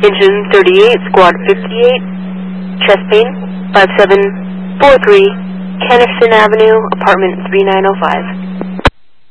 Engine 38, Squad 58, chest pain, 5743, Kenniston Avenue, apartment 3905.